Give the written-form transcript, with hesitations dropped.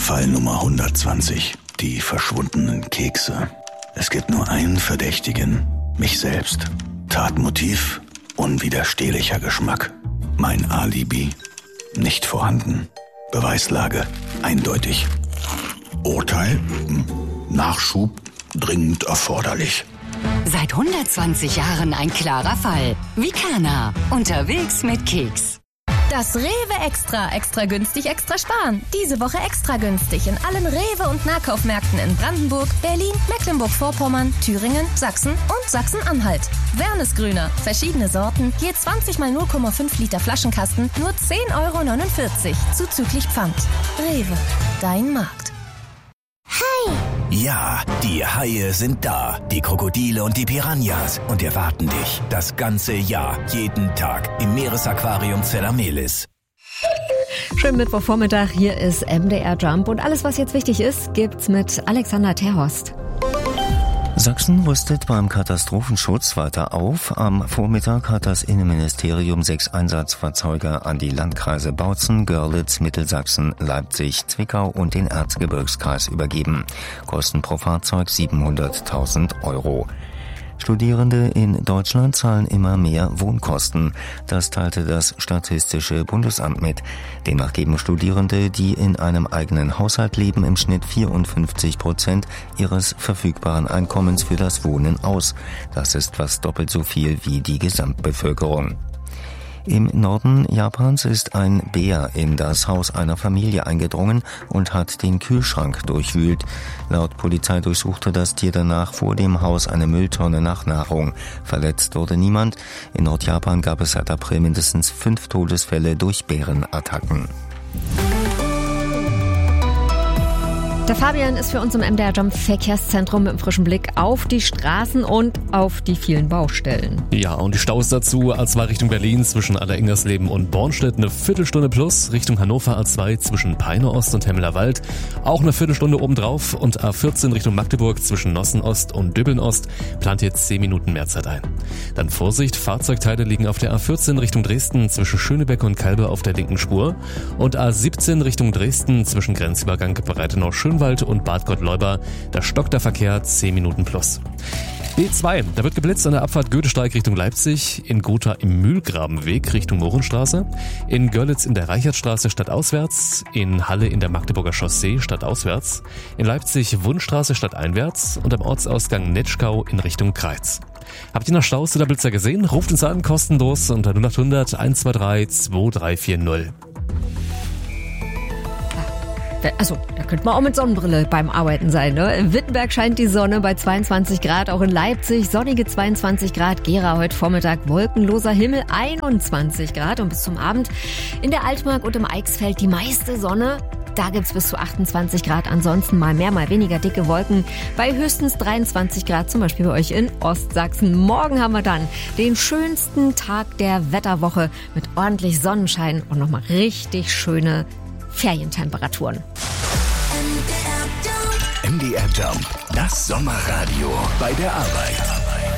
Fall Nummer 120. Die verschwundenen Kekse. Es gibt nur einen Verdächtigen. Mich selbst. Tatmotiv: unwiderstehlicher Geschmack. Mein Alibi: nicht vorhanden. Beweislage: eindeutig. Urteil: Nachschub dringend erforderlich. Seit 120 Jahren ein klarer Fall. Vicana. Unterwegs mit Keks. Das Rewe Extra günstig, extra sparen. Diese Woche extra günstig in allen Rewe- und Nahkaufmärkten in Brandenburg, Berlin, Mecklenburg-Vorpommern, Thüringen, Sachsen und Sachsen-Anhalt. Wernesgrüner, verschiedene Sorten, je 20 mal 0,5 Liter Flaschenkasten, nur 10,49 € zuzüglich Pfand. Rewe, dein Markt. Ja, die Haie sind da, die Krokodile und die Piranhas und erwarten dich das ganze Jahr, jeden Tag im Meeresaquarium Zellamelis. Schönen Mittwochvormittag, hier ist MDR Jump und alles, was jetzt wichtig ist, gibt's mit Alexander Terhorst. Sachsen rüstet beim Katastrophenschutz weiter auf. Am Vormittag hat das Innenministerium 6 Einsatzfahrzeuge an die Landkreise Bautzen, Görlitz, Mittelsachsen, Leipzig, Zwickau und den Erzgebirgskreis übergeben. Kosten pro Fahrzeug 700.000 €. Studierende in Deutschland zahlen immer mehr Wohnkosten. Das teilte das Statistische Bundesamt mit. Demnach geben Studierende, die in einem eigenen Haushalt leben, im Schnitt 54% ihres verfügbaren Einkommens für das Wohnen aus. Das ist fast doppelt so viel wie die Gesamtbevölkerung. Im Norden Japans ist ein Bär in das Haus einer Familie eingedrungen und hat den Kühlschrank durchwühlt. Laut Polizei durchsuchte das Tier danach vor dem Haus eine Mülltonne nach Nahrung. Verletzt wurde niemand. In Nordjapan gab es seit April mindestens 5 Todesfälle durch Bärenattacken. Der Fabian ist für uns im MDR Jump Verkehrszentrum mit einem frischen Blick auf die Straßen und auf die vielen Baustellen. Ja, und die Staus dazu: A2 Richtung Berlin zwischen Alleringersleben und Bornstedt eine Viertelstunde plus, Richtung Hannover A2 zwischen Peine Ost und Hemmeler Wald auch eine Viertelstunde obendrauf und A14 Richtung Magdeburg zwischen Nossen Ost und Döbeln Ost plant jetzt 10 Minuten mehr Zeit ein. Dann Vorsicht, Fahrzeugteile liegen auf der A14 Richtung Dresden zwischen Schönebeck und Kalbe auf der linken Spur und A17 Richtung Dresden zwischen Grenzübergang Breitenau-Schönwald und Bad Gottleuba, da stockt der Verkehr 10 Minuten plus. B2, da wird geblitzt an der Abfahrt Goethesteig Richtung Leipzig, in Gotha im Mühlgrabenweg Richtung Mohrenstraße, in Görlitz in der Reichertstraße stadtauswärts, in Halle in der Magdeburger Chaussee stadtauswärts, in Leipzig Wundstraße stadteinwärts und am Ortsausgang Netschkau in Richtung Kreiz. Habt ihr noch Staus oder Blitzer gesehen? Ruft uns an, kostenlos unter 0800 123 2340. Also, da könnte man auch mit Sonnenbrille beim Arbeiten sein, ne? In Wittenberg scheint die Sonne bei 22 Grad, auch in Leipzig sonnige 22 Grad, Gera heute Vormittag wolkenloser Himmel 21 Grad und bis zum Abend in der Altmark und im Eichsfeld die meiste Sonne. Da gibt's bis zu 28 Grad, ansonsten mal mehr, mal weniger dicke Wolken bei höchstens 23 Grad, zum Beispiel bei euch in Ostsachsen. Morgen haben wir dann den schönsten Tag der Wetterwoche mit ordentlich Sonnenschein und nochmal richtig schöne Ferientemperaturen. MDR Jump, das Sommerradio bei der Arbeit.